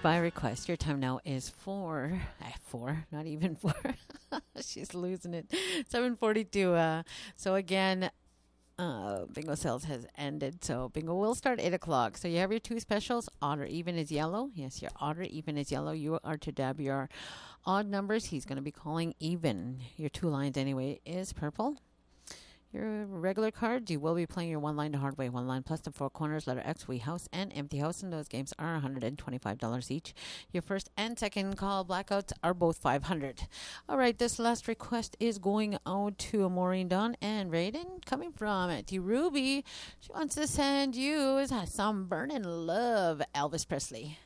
by request. Your time now is four, not even four. She's losing it. 7:42. So again, bingo sales has ended. So bingo will start 8 o'clock. So you have your two specials. Odd or even is yellow. Yes, your odd or even is yellow. You are to dab your odd numbers. He's going to be calling even. Your two lines anyway is purple. Your regular cards, you will be playing your one line to hard way, one line plus the four corners, letter X, wee house, and empty house, and those games are $125 each. Your first and second call blackouts are both $500. All right, this last request is going out to Maureen Don and Raiden, coming from Auntie Ruby. She wants to send you some burning love, Elvis Presley.